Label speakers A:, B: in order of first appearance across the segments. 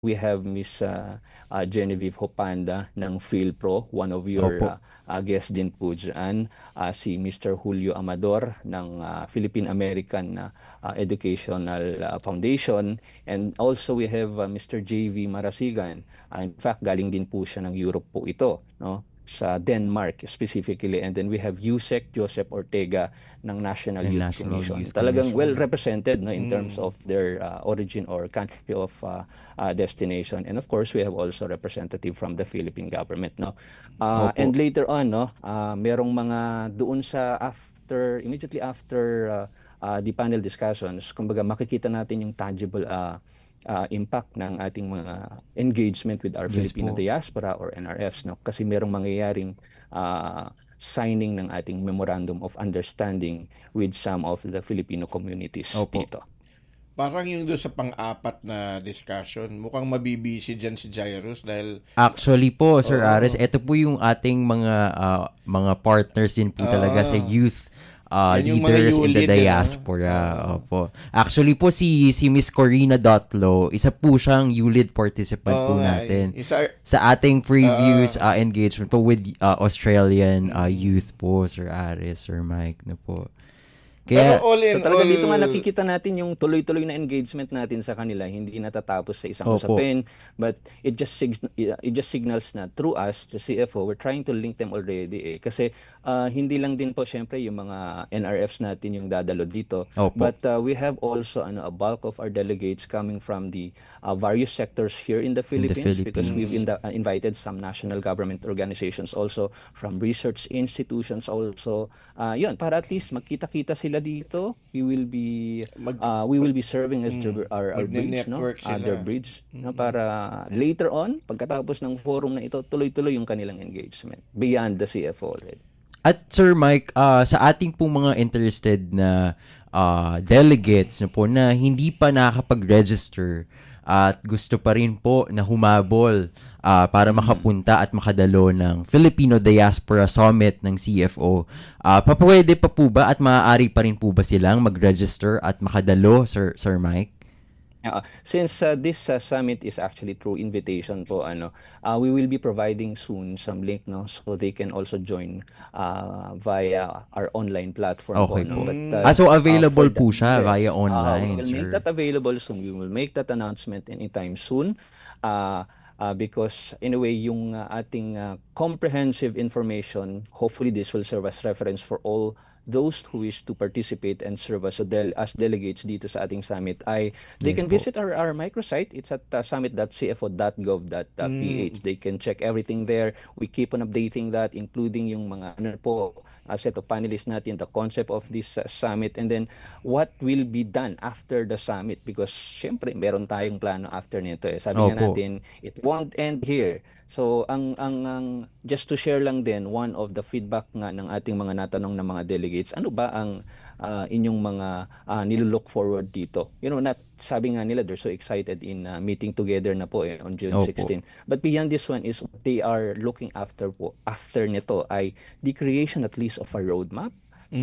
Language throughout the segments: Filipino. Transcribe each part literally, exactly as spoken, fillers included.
A: we have Miss uh, uh, Genevieve Hopanda ng PhilPro, one of your
B: Opo.
A: uh, uh, guests din po dyan. Uh, si Mister Julio Amador ng uh, Philippine American uh, uh, Educational uh, Foundation. And also we have uh, Mister J V Marasigan. Uh, in fact, galing din po siya ng Europe po ito, no? Sa Denmark specifically. And then we have Yusek Joseph Ortega ng National
B: The
A: Youth
B: National
A: Commission.
B: Youth
A: Talagang well
B: Commission.
A: represented, no, in terms
C: Mm.
A: of their uh, origin or country of uh, uh, destination. And of course, we have also representative from the Philippine government, no. Uh, and
B: Opo.
A: later on, no, uh, merong mga doon sa after immediately after uh, uh, the panel discussions, kumbaga makikita natin yung tangible uh, uh, impact ng ating mga engagement with our
B: Yes
A: Filipino
B: po.
A: diaspora or N R Fs, no, kasi merong mangyayaring uh, signing ng ating memorandum of understanding with some of the Filipino communities
B: Opo.
A: dito.
C: Parang yung doon sa pang-apat na discussion, mukhang mabibisi dyan si Jairus dahil
B: Actually po, Sir Ares,
C: oo.
B: ito po yung ating mga ah, mga partners din po talaga sa
C: Oo.
B: youth ah,
C: Yan yung mga
B: leaders in the
C: yulid, ano?
B: diaspora.
C: Oo.
B: Opo. Actually po si si Miss Corina Dotlo, isa po siyang ULID participant po
C: Oo nga eh.
B: natin
C: Isa,
B: sa ating previous
C: Oo.
B: ah, engagement po with ah, Australian ah,
C: mm.
B: youth po, Sir Ares, Sir Mike na po.
C: Pero
B: Kaya,
C: all
A: So
C: in
A: talaga
C: all,
A: dito nga nakikita natin yung tuloy-tuloy na engagement natin sa kanila, hindi natatapos sa isang
B: opo,
A: usapin, but it just sig- it just signals na through us, the C F O, we're trying to link them already eh. Kasi uh, hindi lang din po syempre yung mga N R Fs natin yung dadalo dito,
B: opo,
A: but uh, we have also ano, a bulk of our delegates coming from the uh, various sectors here in the
B: in the
A: Philippines because we've
B: Philippines.
C: mm,
A: in the, uh, invited some national government organizations also, from research institutions also. Uh, yun, para at least magkita-kita sila dito. We will be
C: mag,
A: uh, we
C: mag
A: will be serving as their,
C: mm,
A: our, our bridge, no?
C: magne-network
A: Uh, their
C: sila.
A: bridge, no?
C: Mm.
A: Para later on, pagkatapos ng forum na ito, tuloy-tuloy yung kanilang engagement beyond the C F O already.
B: At Sir Mike, ah, sa ating pong mga interested na ah, delegates na po na hindi pa nakakapag-register at gusto pa rin po na humabol ah, para makapunta at makadalo ng Filipino Diaspora Summit ng C F O, ah, papwede pa po ba at maaari pa rin po ba silang mag-register at makadalo, Sir, Sir Mike?
A: Yeah, since uh, this uh, summit is actually through invitation po, ano, uh, we will be providing soon some link, no, so they can also join uh, via our online platform po,
B: Okay
A: no.
B: po.
A: But
C: Mm.
B: Ah,
A: uh,
B: so
A: uh, for
B: available
A: the
B: po siya via
A: yes, uh, we
B: online,
A: will make
B: sir.
A: that available soon. We will make that announcement anytime soon. Uh, uh, because in a way, yung uh, ating uh, comprehensive information, hopefully this will serve as reference for all those who wish to participate and serve as, a del- as delegates dito sa ating summit ay they
B: Yes
A: can
B: po.
A: visit our, our microsite. It's at uh, summit dot c f o dot gov dot p h.
C: Mm.
A: They can check everything there. We keep on updating that, including yung mga ano po, a set of panelists natin, the concept of this uh, summit, and then what will be done after the summit. Because syempre, meron tayong plano after nito eh. Sabi nga
B: Opo.
A: natin, it won't end here. So, ang, ang, ang, just to share lang din, one of the feedback nga ng ating mga natanong ng mga delegates, ano ba ang ah, inyong mga uh, nilulook forward dito? You know, not, sabi nga nila, they're so excited in uh, meeting together na po eh, on June
B: Opo.
A: sixteenth. But beyond this one is what they are looking after po, after nito ay the creation at least of a roadmap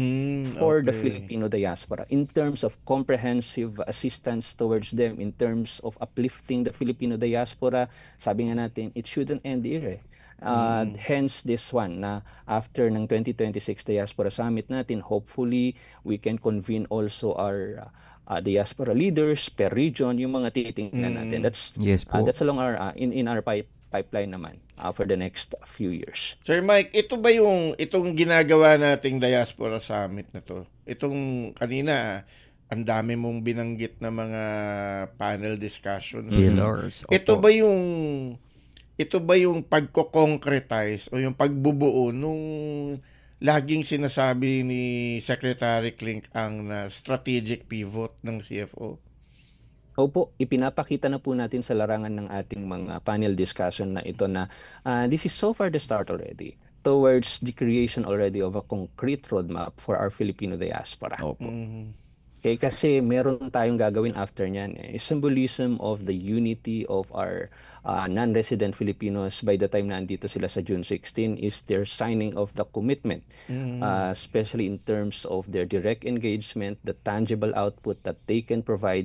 C: Mm,
A: for the
C: okay.
A: Filipino diaspora in terms of comprehensive assistance towards them, in terms of uplifting the Filipino diaspora. Sabi nga natin, it shouldn't end here eh. Uh,
C: Mm.
A: hence this one na after ng twenty twenty-six Diaspora Summit natin, hopefully we can convene also our uh, diaspora leaders per region, yung mga titingnan natin.
C: Mm.
A: That's
B: Yes
A: uh,
B: po.
A: that's along our uh, in in our pipe, pipeline naman uh, for the next few years.
C: Sir Mike, ito ba yung itong ginagawa nating Diaspora Summit na to? Itong kanina, ang dami mong binanggit na mga panel discussions.
A: Mhm.
B: Pillars.
C: Ito
B: Opo.
C: ba yung ito ba yung pagko-concretize o yung pagbubuo nung laging sinasabi ni Secretary Clink ang na strategic pivot ng C F O?
A: Opo, ipinapakita na po natin sa larangan ng ating mga panel discussion na ito na uh, this is so far the start already towards the creation already of a concrete roadmap for our Filipino diaspora.
B: Opo.
C: Mm.
A: Okay, kasi meron tayong gagawin after niyan. Eh. Symbolism of the unity of our uh, non-resident Filipinos by the time na andito sila sa June sixteenth is their signing of the commitment,
C: Mm.
A: uh, especially in terms of their direct engagement, the tangible output that they can provide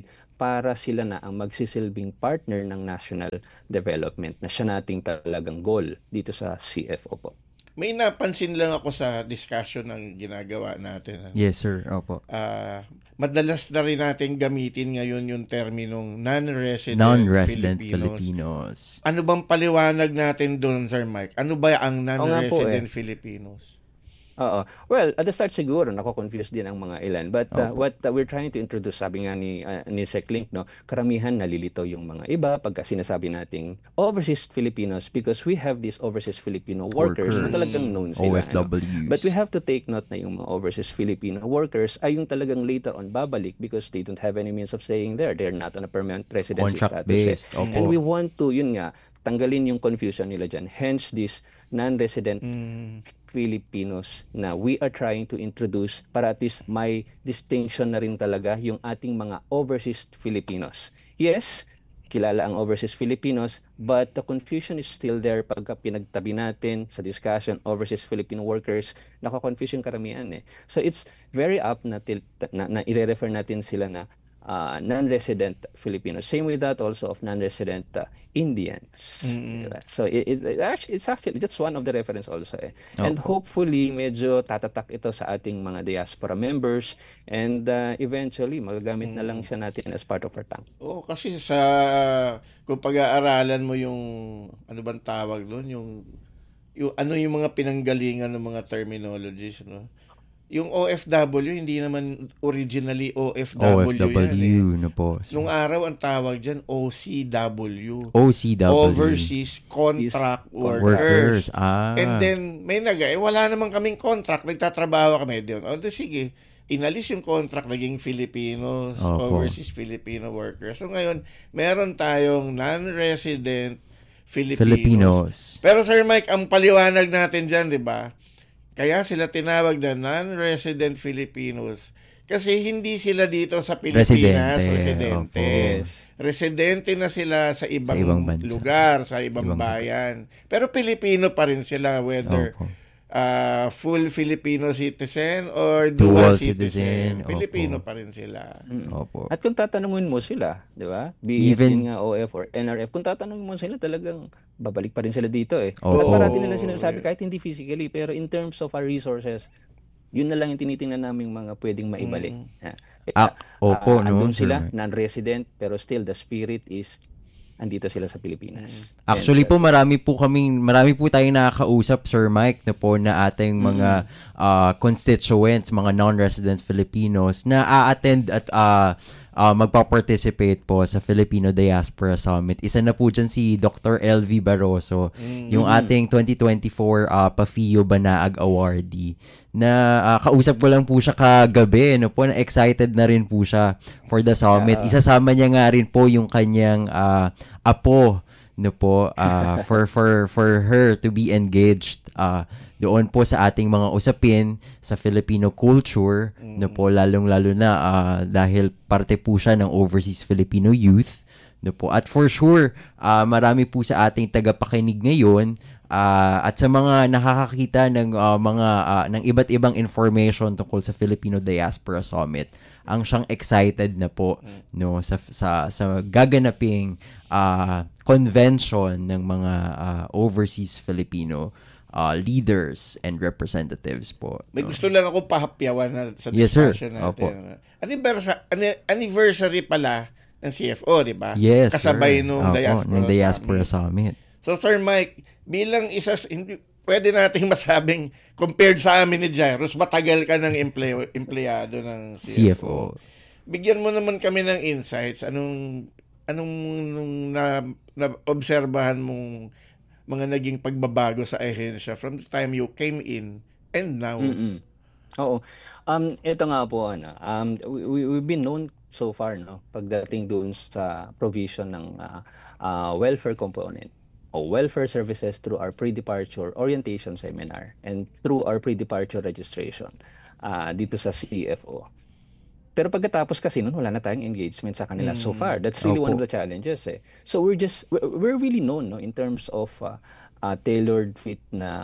A: para sila na ang magsisilbing partner ng national development na siya nating talagang goal dito sa C F O po.
C: May napansin lang ako sa discussion ng ginagawa natin. Ano?
B: Yes, sir. Opo.
C: Ah, madalas na rin natin gamitin ngayon yung terminong non-resident,
B: Non-resident
C: Filipinos.
B: Filipinos.
C: Ano bang paliwanag natin doon, Sir Mike? Ano ba ang
A: Oo nga po
C: non-resident
A: eh.
C: Filipinos?
A: Oo. Well, at the start siguro nako-confuse din ang mga ilan. But uh,
B: Opo.
A: what uh, we're trying to introduce, sabi nga ni uh, ni Seclink, no, karamihan nalilito yung mga iba pagka sinasabi nating overseas Filipinos because we have these overseas Filipino workers, na
B: Workers.
A: talagang known
B: O
A: sila.
B: F
A: ano.
B: Ws.
A: But we have to take note na yung mga overseas Filipino workers ay yung talagang later on babalik because they don't have any means of staying there. They're not on a permanent residency status.
B: Contract-based.
A: eh.
B: Opo.
A: And we want to, yun nga, tanggalin yung confusion nila dyan. Hence, this non-resident
C: Mm.
A: Filipinos na we are trying to introduce para at least may distinction na rin talaga yung ating mga overseas Filipinos. Yes, kilala ang overseas Filipinos, but the confusion is still there pagka pinagtabi natin sa discussion overseas Filipino workers, naka-confuse yung karamihan eh. So it's very apt na, til- na, na i-refer natin sila na uh, non-resident Filipinos. Same with that also of non-resident uh, Indians.
C: Mm.
A: Diba? So it, it, it actually, it's actually that's one of the reference also eh. And
B: Opo.
A: hopefully medyo tatatak ito sa ating mga diaspora members and uh, eventually magagamit na lang siya natin as part of our tongue.
C: Oo, kasi sa kung pag-aaralan mo yung ano bang tawag doon, yung yung ano yung mga pinanggalingan ng mga terminologies, no? Yung O F W hindi naman originally O F W,
B: O F W
C: yan eh.
B: na po. sir.
C: Nung araw ang tawag diyan O C W.
B: O C W.
C: Overseas Contract
A: Is-
C: Workers.
B: Workers. Ah.
C: And then may naga, eh, wala naman kaming contract, nagtatrabaho kami doon. O di sige, inalis yung contract, naging Filipinos,
B: Opo.
C: overseas Filipino workers. So ngayon, meron tayong non-resident Filipinos.
B: Filipinos.
C: Pero Sir Mike, ang paliwanag natin dyan, di ba? Kaya sila tinawag na non-resident Filipinos kasi hindi sila dito sa Pilipinas,
B: Residente.
C: residente.
B: Opo.
A: Yes.
C: Residente na sila sa ibang,
B: ibang bansa.
C: lugar, sa ibang,
B: Ibang lugar.
C: bayan. Pero Pilipino pa rin sila, whether
B: Opo.
C: uh, full Filipino citizen or
B: Dual
C: dual,
B: citizen,
C: citizen. Pilipino
B: opo.
C: pa rin sila.
A: Mm.
B: Opo.
A: At kung tatanungin mo sila, di ba? Be it
B: Even-
A: yun nga O F or N R F, kung tatanungin mo sila talagang babalik pa rin sila dito eh.
B: Opo.
A: At parati nila sinasabi kahit hindi physically, pero in terms of our resources, yun na lang yung tinitingnan naming mga pwedeng maibalik.
C: Mm.
A: Ah,
B: Ah, opo,
A: ah,
B: no,
A: andun
B: sir.
A: sila, non-resident, pero still the spirit is andito sila sa Pilipinas.
B: Actually
A: Hence,
B: po marami po kaming marami po tayong nakakausap, Sir Mike, na po na ating mga ah, constituents, mga non-resident Filipinos na a-attend at ah, ah, magpa-participate po sa Filipino Diaspora Summit. Isa na po dyan si Doctor L V Barroso, yung ating twenty twenty-four uh, P A F I O Banaag Awardee. Na ah, kausap ko lang po siya kagabi, no po, na excited na rin po siya for the summit.
A: Yeah.
B: Isasama niya nga rin po yung kanyang ah, apo, no po, ah, for for for her to be engaged ah, doon po sa ating mga usapin sa Filipino culture, no po, lalong-lalo na ah, dahil parte po siya ng overseas Filipino youth, no po. At for sure, ah, marami po sa ating tagapakinig ngayon ah, at sa mga nakakakita ng ah, mga ah, ng iba't ibang information tungkol sa Filipino Diaspora Summit, ang siyang excited na po no sa sa sa gaganaping ah, convention ng mga ah, overseas Filipino ah, leaders and representatives po.
C: May
B: no?
C: gusto lang ako pahapyawan na sa
B: Yes, sir.
C: discussion
B: Opo.
C: natin. Anniversary, anniversary pala ng C F O, di ba?
B: Yes,
C: Kasabay
B: sir.
C: nung
B: Opo,
C: Diaspora,
B: nung Diaspora
C: Summit.
B: Summit.
C: So, Sir Mike, bilang isa, hindi, pwede nating masabing, compared sa amin ni Jairus, matagal ka ng empleo, empleyado ng
B: C
C: C F
B: F
C: O.
B: O.
C: Bigyan mo naman kami ng insights. Anong, anong nung na, na obserbahan mong mga naging pagbabago sa ahensya from the time you came in and now?
A: Mm-mm. Oo. Um, ito nga po, ano, um, we, we- we've been known so far, no, pagdating doon sa provision ng ah, ah, welfare component o welfare services through our pre-departure orientation seminar and through our pre-departure registration ah, dito sa C F O. Pero pagkatapos kasi nun, wala na tayong engagement sa kanila so far. That's really one of
B: Opo.
A: the challenges eh. So we're just, we're, we're really known no, in terms of uh, uh, tailored fit na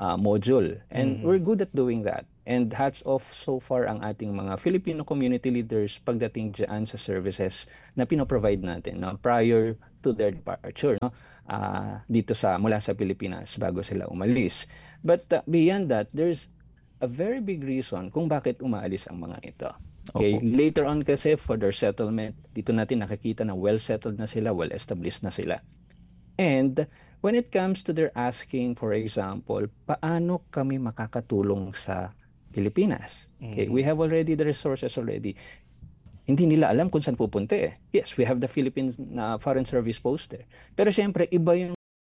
A: uh, module. And mm-hmm. we're good at doing that. And hats off so far ang ating mga Filipino community leaders pagdating dyan sa services na pinoprovide natin, no, prior to their departure, no, uh, dito sa mula sa Pilipinas bago sila umalis. But uh, beyond that, there's a very big reason kung bakit umaalis ang mga ito. Okay, Opo. Later on kasi for their settlement, dito natin nakikita na well-settled na sila, well-established na sila. And when it comes to their asking, for example, paano kami makakatulong sa Pilipinas? Okay, mm-hmm. we have already the resources already. Hindi nila alam kung saan pupunta eh. Yes, we have the Philippines na Foreign Service Post there. Pero siyempre, iba yung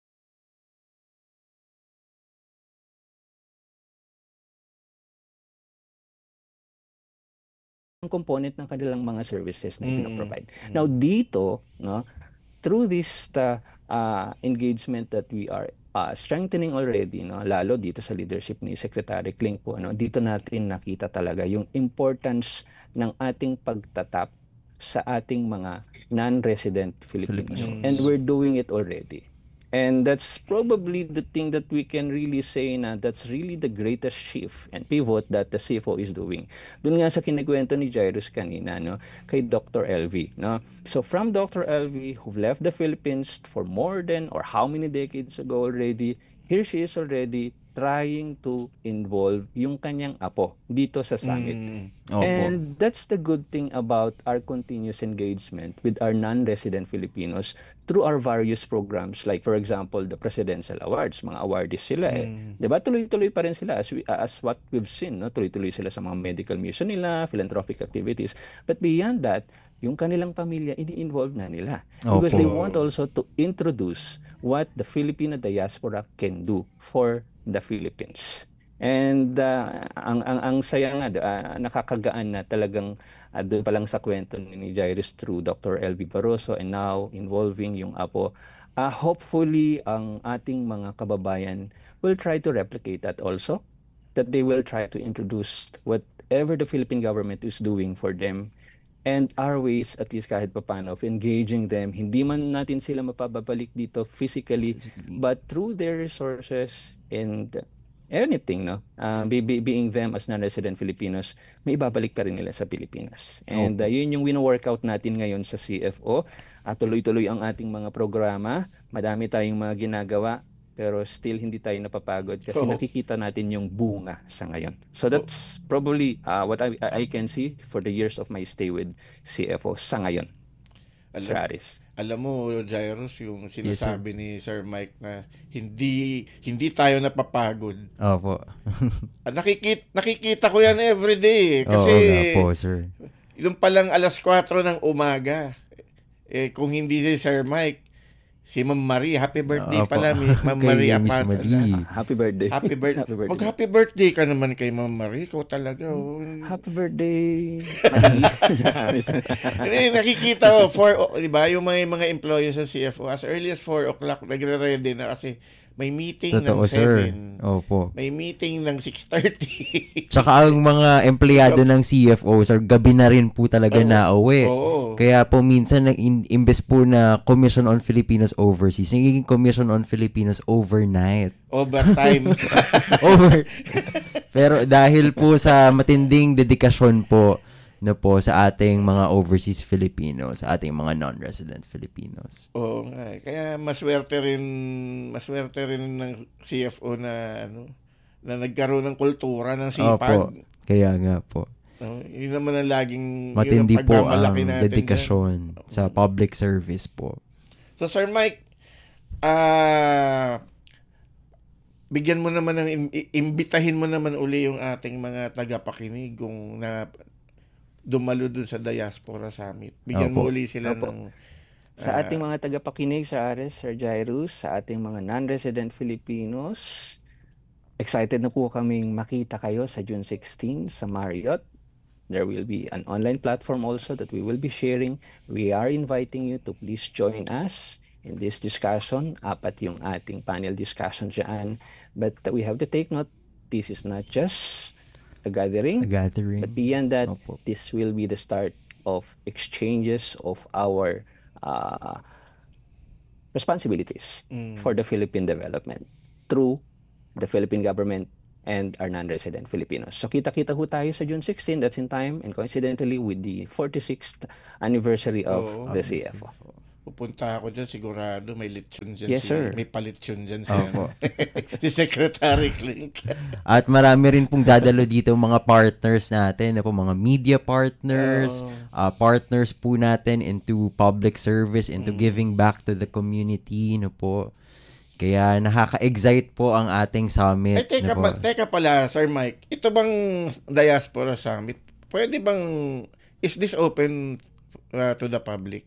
A: component ng kanilang mga services na pinaprovide. Mm-hmm. Now dito, no, through this uh, uh, engagement that we are uh, strengthening already, no, lalo dito sa leadership ni Secretary Kling po, no, dito natin nakita talaga yung importance ng ating pagtatap sa ating mga non-resident Filipinos. Filipinos. And we're doing it already. And that's probably the thing that we can really say na that's really the greatest shift and pivot that the C F O is doing. Doon nga sa kinikwento ni Jairus kanina, no, kay Doctor L V. No? So from Doctor L V, who left the Philippines for more than or how many decades ago already, here she is already trying to involve yung kanyang apo dito sa summit. Mm, and that's the good thing about our continuous engagement with our non-resident Filipinos through our various programs, like for example, the Presidential Awards, mga awardees sila eh. Mm. Diba? Tuloy-tuloy pa rin sila as, we, as what we've seen, no? Tuloy-tuloy sila sa mga medical mission nila, philanthropic activities. But beyond that, yung kanilang pamilya, ini-involve na nila. Because Opo. They want also to introduce what the Filipino diaspora can do for the Philippines. And uh, ang, ang, ang saya nga, uh, nakakagaan na talagang uh, doon pa lang sa kwento ni Jairus through Doctor L V Barroso and now involving yung apo. Uh, hopefully, ang ating mga kababayan will try to replicate that also. That they will try to introduce whatever the Philippine government is doing for them. And our ways, at least kahit papano, of engaging them, hindi man natin sila mapababalik dito physically, but through their resources and anything, no? Uh, be, be, being them as non-resident Filipinos, may ibabalik pa rin nila sa Pilipinas. And uh, yun yung wino-workout natin ngayon sa C F O. At tuloy-tuloy ang ating mga programa. Madami tayong mga ginagawa. Pero still hindi tayo napapagod kasi oh. nakikita natin yung bunga sa ngayon. So that's oh. probably uh, what I, I can see for the years of my stay with C F O sa ngayon.
C: Alam,
A: Sir Aris.
C: Alam mo, Jairus, yung sinasabi yes, ni Sir Mike na hindi hindi tayo napapagod.
B: Opo.
C: nakikita, nakikita ko yan everyday. Kasi
B: Oo nga po, sir.
C: Yung palang alas kwatro ng umaga, eh, kung hindi si Sir Mike, si Ma'am Marie, happy birthday uh, pala, Ma'am Marie Apatala.
A: Happy birthday.
C: Happy, bir- happy birthday. Mag-happy birthday ka naman kay Ma'am Marie. Ikaw talaga. Oh.
A: Happy birthday.
C: Nakikita ko, four, di ba, yung mga, mga employees sa C F O, as early as four o'clock, nagre-ready na kasi may meeting Totoo, ng seven.
B: Opo.
C: May meeting ng six thirty.
B: Tsaka ang mga empleyado ng C F O, sir, gabi na rin po talaga oh, na uwi.
C: Oh.
B: Kaya po minsan, imbes po na Commission on Filipinos Overseas, nagiging Commission on Filipinos Overnight.
C: Overtime.
B: Over. Pero dahil po sa matinding dedikasyon po, na po sa ating mga overseas Filipinos, sa ating mga non-resident Filipinos.
C: Oo nga. Kaya maswerte rin, maswerte rin ng C F O na ano, na nagkaroon ng kultura ng sipag.
B: Opo. Kaya nga po.
C: No, yun naman ang laging
B: matindi
C: ang
B: po ang
C: dyan.
B: dedikasyon sa public service po.
C: So Sir Mike, ah uh, bigyan mo naman ng imbitahin mo naman uli yung ating mga tagapakinig kung na dumalo dun sa Diaspora Summit. Bigyan Opo. mo uli sila Opo. ng... Uh,
A: sa ating mga tagapakinig, Sir Ares, Sir Jairus, sa ating mga non-resident Filipinos, excited na po kaming makita kayo sa June sixteenth sa Marriott. There will be an online platform also that we will be sharing. We are inviting you to please join us in this discussion. Apat yung ating panel discussion dyan. But we have to take note, this is not just a gathering,
B: a gathering.
A: But beyond that,
B: Opo.
A: this will be the start of exchanges of our uh, responsibilities mm. for the Philippine development through the Philippine government, and our non-resident Filipinos. So kita-kita ho tayo sa June sixteenth, that's in time, and coincidentally with the forty-sixth anniversary of
C: Oo,
A: the C F O.
C: Pupunta ako dyan, sigurado may lechon dyan.
A: Yes,
C: si,
A: sir.
C: May palitsyon dyan si,
B: Opo.
C: si Secretary Clink.
B: At marami rin pong dadalo dito mga partners natin, na po mga media partners,
C: Oo.
B: uh, partners po natin into public service, into
C: Mm.
B: giving back to the community, no po. Kaya nakaka-excite po ang ating summit.
C: Ay, teka,
B: no po.
C: pa, teka pala, Sir Mike, ito bang Diaspora Summit, pwede bang, is this open uh, to the public?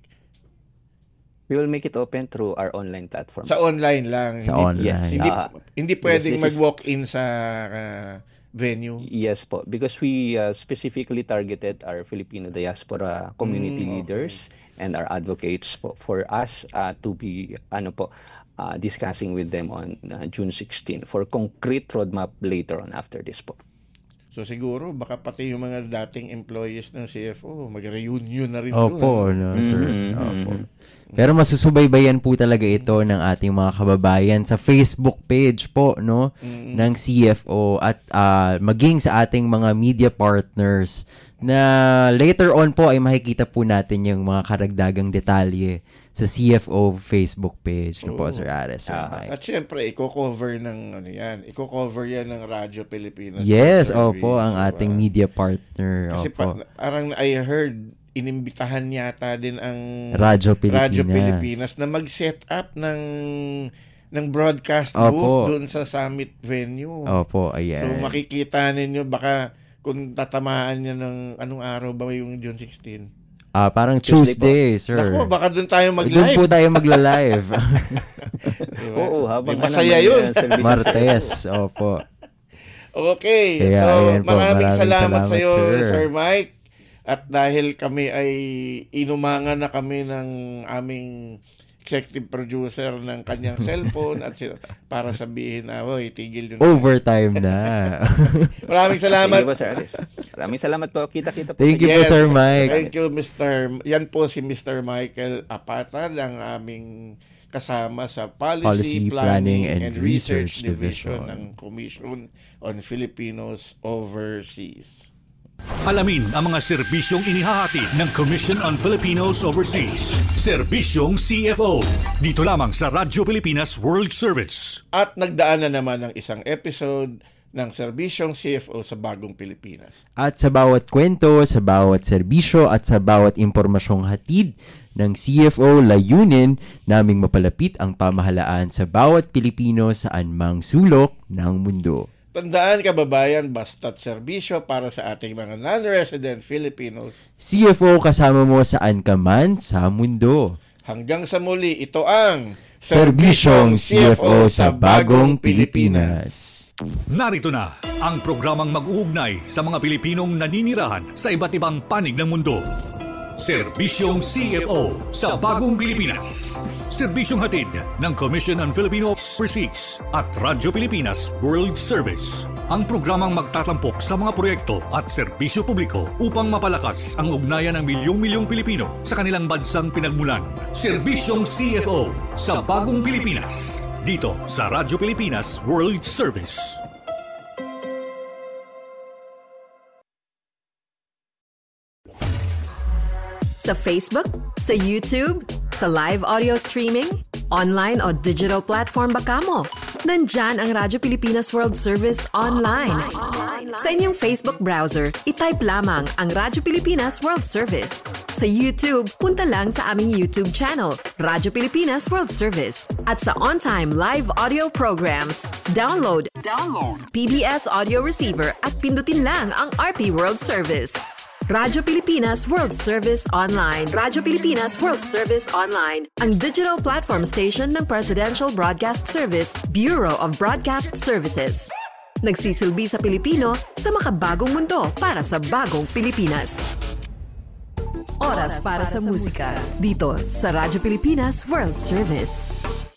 A: We will make it open through our online platform.
C: Sa online lang.
B: Sa
C: hindi,
B: online.
A: Yes.
C: Hindi,
A: Ah,
C: hindi pwedeng
A: yes, this is-
C: mag-walk-in sa uh, venue.
A: Yes po, because we uh, specifically targeted our Filipino diaspora community
C: Mm, okay.
A: leaders and our advocates po, for us uh, to be ano po uh, discussing with them on uh, June sixteenth for concrete roadmap later on after this po.
C: So siguro, baka pati yung mga dating employees ng C F O, mag-reunion na rin
B: Opo,
C: doon.
B: no, sir.
A: Mhm,
B: Opo.
A: mhm.
B: Pero masusubaybayan po talaga ito ng ating mga kababayan sa Facebook page po, no,
C: Mm.
B: ng C F O at ah, maging sa ating mga media partners na later on po ay makikita po natin yung mga karagdagang detalye sa C F O Facebook page, no po,
C: Oo.
B: Sir Ares, Sir
A: Ah.
B: Mike.
C: At syempre, i-cover ng ano yan, i-cover yan ng Radyo Pilipinas.
B: Yes,
C: Service,
B: opo, ang
C: diba?
B: ating media partner.
C: Kasi
B: Opo.
C: pa, parang I heard, inimbitahan yata din ang
B: Radyo Pilipinas.
C: Radyo Pilipinas na mag-set up ng ng broadcast
B: Opo.
C: booth doon sa summit venue.
B: Opo, ayan.
C: So makikita ninyo baka kung tatamaan niya ng anong araw ba yung June sixteenth.
B: Ah, parang
A: Tuesday
B: Tuesday, sir.
C: Naku, baka doon tayo
B: Doon
C: mag-live.
B: po tayo magla-live.
C: Diba?
A: Oo, habang
C: May masaya
A: ano,
C: yun.
A: may, uh, service-
B: Martes, opo.
C: Okay,
B: Kaya,
C: so
B: ayan po,
C: maraming,
B: maraming
C: salamat,
B: salamat,
C: sa iyo,
B: sir.
C: Sir Mike. At dahil kami ay inumangan na kami ng aming executive producer ng kanyang cellphone at si- para sabihin na, "Hoy, tigil yun."
B: Overtime na.
C: Maraming
A: Thank
C: salamat.
A: you po, Sir Alice. Maraming salamat po. Kita-kita po.
B: Thank
A: sa
B: you po, Sir Mike.
C: Thank you, Mister Yan po si Mister Michael Apata, ang aming kasama sa Policy,
B: Policy,
C: Planning,
B: Planning, and
C: and Research,
B: Research
C: Division
B: Division.
C: ng Commission on Filipinos Overseas.
D: Alamin ang mga serbisyong inihahati ng Commission on Filipinos Overseas. Serbisyong C F O. Dito lamang sa Radyo Pilipinas World Service.
C: At nagdaan na naman ng isang episode ng Serbisyong C F O sa Bagong Pilipinas.
B: At sa bawat kwento, sa bawat serbisyo, at sa bawat impormasyong hatid ng C F O, layunin naming mapalapit ang pamahalaan sa bawat Pilipino sa anumang sulok ng mundo.
C: Tandaan, kababayan, basta't serbisyo para sa ating mga non-resident Filipinos.
B: C F O, kasama mo saan ka man sa mundo.
C: Hanggang sa muli, ito ang
B: Serbisyong C F O sa Bagong Pilipinas.
D: Narito na ang programang mag-uugnay sa mga Pilipinong naninirahan sa iba't ibang panig ng mundo. Serbisyong C F O sa Bagong Pilipinas. Serbisyong hatid ng Commission on Filipino Overseas at Radyo Pilipinas World Service. Ang programang magtatampok sa mga proyekto at serbisyo publiko upang mapalakas ang ugnayan ng milyong-milyong Pilipino sa kanilang bansang pinagmulan. Serbisyong C F O sa Bagong Pilipinas. Dito sa Radyo Pilipinas World Service.
E: Sa Facebook, sa YouTube, sa live audio streaming, online o digital platform ba kamo? Nandyan ang Radyo Pilipinas World Service online. Sa inyong Facebook browser, itype lamang ang Radyo Pilipinas World Service. Sa YouTube, punta lang sa aming YouTube channel, Radyo Pilipinas World Service. At sa on-time live audio programs, download, download P B S Audio Receiver at pindutin lang ang R P World Service. Radyo Pilipinas World Service Online. Radyo Pilipinas World Service Online, ang digital platform station ng Presidential Broadcast Service, Bureau of Broadcast Services. Nagsisilbi sa Pilipino sa makabagong mundo para sa bagong Pilipinas. Oras para sa musika dito sa Radyo Pilipinas World Service.